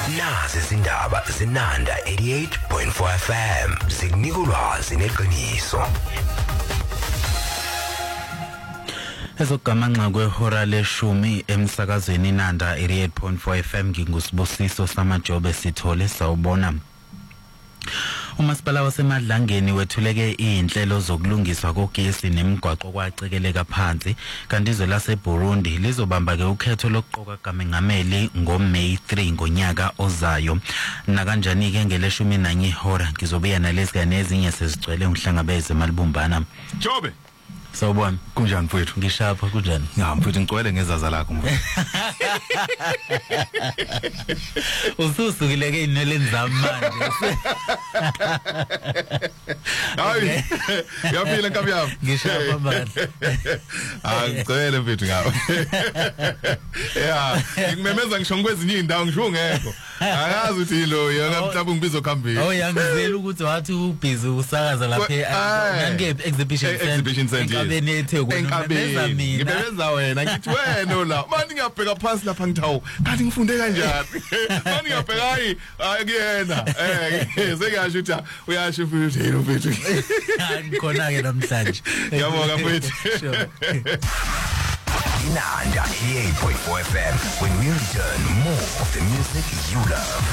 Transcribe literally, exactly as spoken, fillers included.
Nazi izindaba zinanda eighty-eight point four F M zikunika ulwazi neqiniso. Ezogamanxa kwehora leshumi emsakazweni Nanda eighty-eight point four F M ngingusibusiso samajobe sithole sawubona. Umasipala waseMadlangeni wethuleke inhlelo zokulungiswa kogesi nemigwaqo kwacekeleka phansi kanti izwe laseBurundi lizobamba ke ukhetho lokuqoka kamengameli ngoMay three ngonyaka ozayo. Na kanjani ke ngeleshumi nanye ihora ngizobuya nalezi nezinye sezigcwele ngihlangabeze malibumbana. Jobe Sawubona kunjani mfowethu? Ngishapha kunjani? Ya mfowethu ngicwele ngezaza lakho mfowethu. Ususukile ke ineleni zami manje. Hayi. Yaphila nkabi yami. Ngishapha manje. Ah ngicwele mfowethu ngawe. Ya, ngimemeza ngisho ngikwezinye indawo ngisho ngekho. Akazi uthi lo yona mhlawumbe ngibizo khambili. Oh yangizela ukuthi wathi ubhizi usakaza lapha nange exhibition exhibition center. Enkabeni ngibeza wena ngithi wena la manje ngiyabheka phansi lapha ngithawo kanti ngifunde kanjani manje ngiyabheka hayi akuyena eh sekuyasho ukuthi uyasho futhi yini mfethu khona ke namhlanje ngiyabonga mfethu Nanda eighty-eight point four F M when we return more of the music you love.